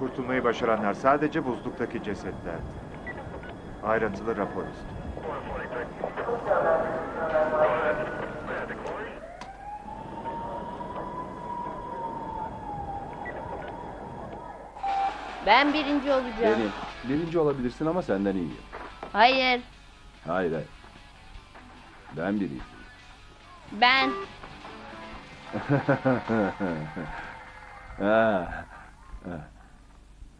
Kurtulmayı başaranlar sadece buzluktaki cesetlerdi. Ayrıntılı rapor istiyorum. Ben birinci olacağım. Beni birinci olabilirsin ama senden iyiyim. Hayır, Hayır hayır. Ben biriyim. ben. Ha, ha.